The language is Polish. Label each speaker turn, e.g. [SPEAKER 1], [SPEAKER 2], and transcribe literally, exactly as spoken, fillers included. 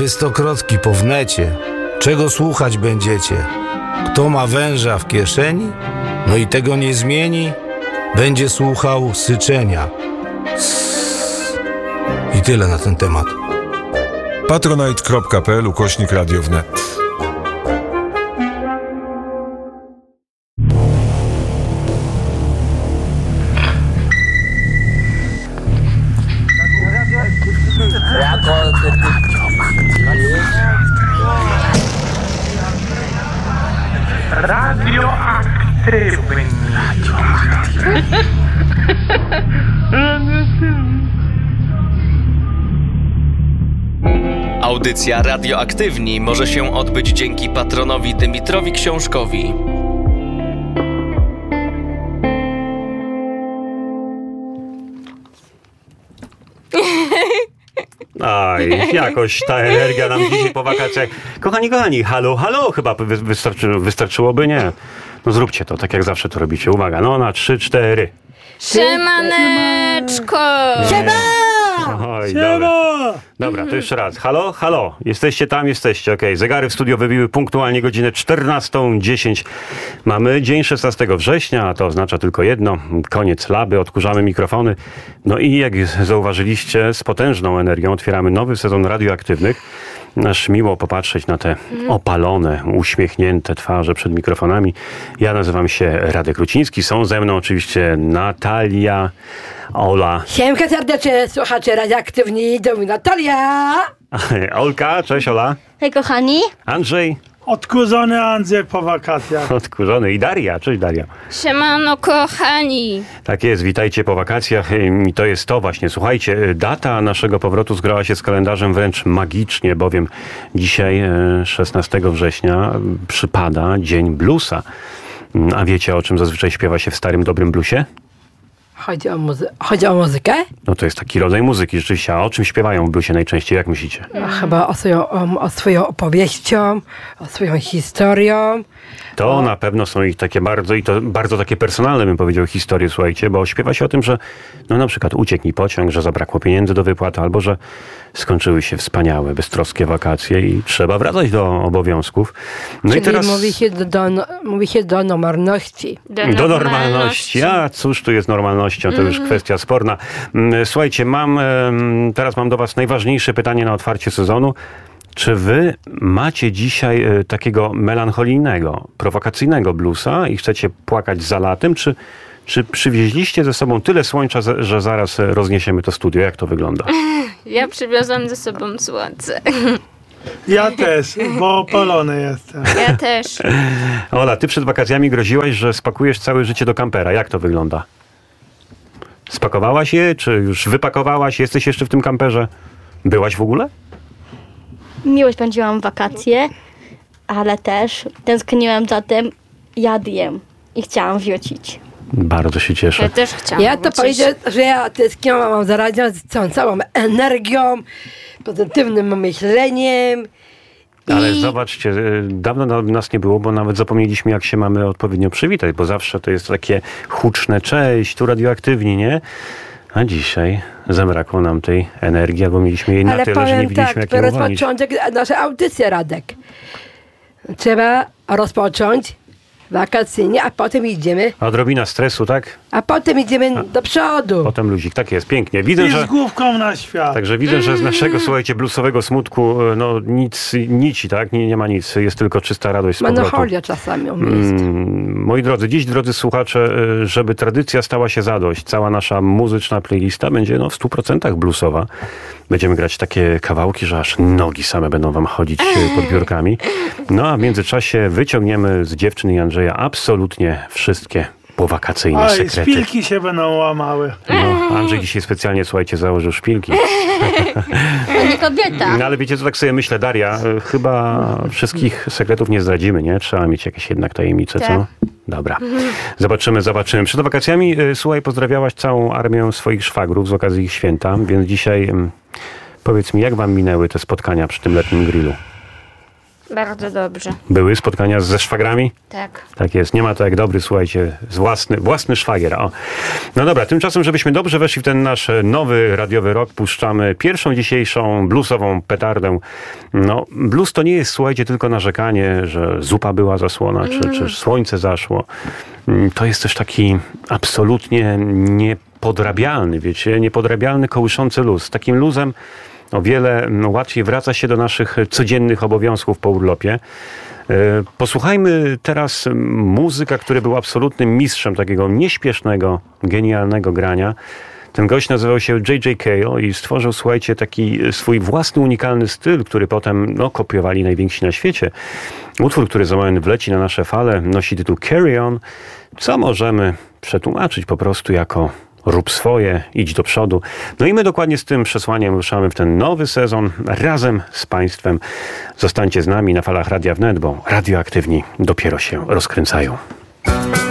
[SPEAKER 1] wy stokrotki po wnecie, czego słuchać będziecie? Kto ma węża w kieszeni? No i tego nie zmieni, będzie słuchał syczenia. Sss. I tyle na ten temat.
[SPEAKER 2] patronite kropka p l ukośnik radio wnet.
[SPEAKER 3] Radioaktywny.
[SPEAKER 4] Audycja Radioaktywni może się odbyć dzięki patronowi Dymitrowi Książkowi.
[SPEAKER 5] Aj, jakoś ta energia nam dzisiaj po wakacjach. Kochani, kochani, halo, halo, chyba wy, wystarczy, wystarczyłoby, nie? No zróbcie to, tak jak zawsze to robicie. Uwaga, no na trzy, cztery.
[SPEAKER 6] Siemaneczko!
[SPEAKER 5] Siema! Oj, dobra. Dobra, to jeszcze raz. Halo, halo, jesteście tam, jesteście, okej. Okay. Zegary w studio wybiły punktualnie godzinę czternastą dziesięć. Mamy dzień szesnastego września, a to oznacza tylko jedno. Koniec laby, odkurzamy mikrofony. No i jak zauważyliście, z potężną energią otwieramy nowy sezon radioaktywnych. Aż miło popatrzeć na te opalone, uśmiechnięte twarze przed mikrofonami. Ja nazywam się Radek Ruciński. Są ze mną oczywiście Natalia, Ola.
[SPEAKER 7] Siemka serdecznie, słuchacze radioaktywni, do mnie Natalia.
[SPEAKER 5] Olka, cześć Ola.
[SPEAKER 6] Hej kochani.
[SPEAKER 5] Andrzej.
[SPEAKER 8] Odkurzony Andrzej po wakacjach.
[SPEAKER 5] Odkurzony. I Daria. Cześć Daria.
[SPEAKER 6] Siemano kochani.
[SPEAKER 5] Tak jest, witajcie po wakacjach. I to jest to właśnie. Słuchajcie, data naszego powrotu zgrała się z kalendarzem wręcz magicznie, bowiem dzisiaj, szesnastego września, przypada Dzień Bluesa. A wiecie, o czym zazwyczaj śpiewa się w starym, dobrym bluesie?
[SPEAKER 7] Chodzi o, muzy- chodzi o muzykę?
[SPEAKER 5] No to jest taki rodzaj muzyki rzeczywiście. A o czym śpiewają w bluesie najczęściej, jak myślicie?
[SPEAKER 7] No, chyba o swoją, o, o swoją opowieścią, o swoją historią.
[SPEAKER 5] To o... na pewno są ich takie bardzo, i to bardzo takie personalne, bym powiedział, historie, słuchajcie, bo śpiewa się o tym, że no na przykład uciekł mi pociąg, że zabrakło pieniędzy do wypłaty, albo że skończyły się wspaniałe, beztroskie wakacje i trzeba wracać do obowiązków. No
[SPEAKER 7] Czyli
[SPEAKER 5] i teraz...
[SPEAKER 7] mówi się do, do, no, mówi się do normalności.
[SPEAKER 6] Do,
[SPEAKER 5] Do
[SPEAKER 6] normalności.
[SPEAKER 5] normalności. A cóż tu jest normalnością? To już kwestia sporna. Słuchajcie, mam teraz mam do was najważniejsze pytanie na otwarcie sezonu. Czy wy macie dzisiaj takiego melancholijnego, prowokacyjnego bluesa i chcecie płakać za latem, czy, czy przywieźliście ze sobą tyle słońca, że zaraz rozniesiemy to studio? Jak to wygląda?
[SPEAKER 6] Ja przywiozłam ze sobą słońce.
[SPEAKER 8] Ja też, bo opalony jestem.
[SPEAKER 6] Ja też.
[SPEAKER 5] Ola, ty przed wakacjami groziłaś, że spakujesz całe życie do kampera. Jak to wygląda? Spakowałaś je, czy już wypakowałaś? Jesteś jeszcze w tym kamperze? Byłaś w ogóle?
[SPEAKER 9] Miło spędziłam wakacje, ale też tęskniłam za tym, jadłem i chciałam wrócić.
[SPEAKER 5] Bardzo się cieszę.
[SPEAKER 6] Ja też chciałam.
[SPEAKER 7] Ja to powiedzieć, że ja tęskniłam za radią z całą, całą energią, pozytywnym myśleniem.
[SPEAKER 5] Ale
[SPEAKER 7] I...
[SPEAKER 5] zobaczcie, dawno nas nie było, bo nawet zapomnieliśmy, jak się mamy odpowiednio przywitać, bo zawsze to jest takie huczne cześć, tu radioaktywni, nie? A dzisiaj zabrakło nam tej energii, albo mieliśmy jej na
[SPEAKER 7] Ale
[SPEAKER 5] tyle, że nie wiedzieliśmy,
[SPEAKER 7] tak,
[SPEAKER 5] jak ją uwolnić.
[SPEAKER 7] rozpocząć nasze audycje, Radek. Trzeba rozpocząć wakacyjnie, a potem idziemy,
[SPEAKER 5] Odrobina stresu, tak?
[SPEAKER 7] a potem idziemy a, do przodu.
[SPEAKER 5] Potem luzik, tak jest, pięknie. Widzę,
[SPEAKER 8] I
[SPEAKER 5] że...
[SPEAKER 8] z główką na świat.
[SPEAKER 5] Także widzę, że z naszego, słuchajcie, bluesowego smutku, no nic, nici, tak? Nie, nie ma nic, jest tylko czysta radość z powrotu.
[SPEAKER 7] Melancholia czasami on jest.
[SPEAKER 5] Mm, moi drodzy, dziś, drodzy słuchacze, żeby tradycja stała się zadość, cała nasza muzyczna playlista będzie no, w stu procentach bluesowa. Będziemy grać takie kawałki, że aż nogi same będą wam chodzić pod biurkami. No a w międzyczasie wyciągniemy z dziewczyn i Andrzeja absolutnie wszystkie powakacyjne
[SPEAKER 8] Oj,
[SPEAKER 5] sekrety.
[SPEAKER 8] szpilki się będą łamały.
[SPEAKER 5] No, Andrzej dzisiaj specjalnie, słuchajcie, założył szpilki.
[SPEAKER 9] To nie kobieta.
[SPEAKER 5] No ale wiecie, co tak sobie myślę, Daria, chyba wszystkich sekretów nie zdradzimy, nie? Trzeba mieć jakieś jednak tajemnice,
[SPEAKER 9] Tak.
[SPEAKER 5] co? Dobra. Zobaczymy, zobaczymy. Przed wakacjami, słuchaj, pozdrawiałaś całą armię swoich szwagrów z okazji ich święta, więc dzisiaj powiedz mi, jak wam minęły te spotkania przy tym letnim grillu?
[SPEAKER 6] Bardzo dobrze.
[SPEAKER 5] Były spotkania ze szwagrami?
[SPEAKER 6] Tak.
[SPEAKER 5] Tak jest, nie ma to jak dobry, słuchajcie, z własny, własny szwagier. O. No dobra, tymczasem, żebyśmy dobrze weszli w ten nasz nowy radiowy rok, puszczamy pierwszą dzisiejszą bluesową petardę. No, blues to nie jest, słuchajcie, tylko narzekanie, że zupa była zasłona, czy, czy słońce zaszło. To jest też taki absolutnie niepodrabialny, wiecie, niepodrabialny, kołyszący luz. Takim luzem o wiele łatwiej wraca się do naszych codziennych obowiązków po urlopie. Posłuchajmy teraz muzyka, który był absolutnym mistrzem takiego nieśpiesznego, genialnego grania. Ten gość nazywał się J J Cale i stworzył, słuchajcie, taki swój własny, unikalny styl, który potem no, kopiowali najwięksi na świecie. Utwór, który za moment wleci na nasze fale, nosi tytuł Carry On, co możemy przetłumaczyć po prostu jako rób swoje, idź do przodu. No i my dokładnie z tym przesłaniem ruszamy w ten nowy sezon razem z Państwem. Zostańcie z nami na falach Radia Wnet, bo radioaktywni dopiero się rozkręcają.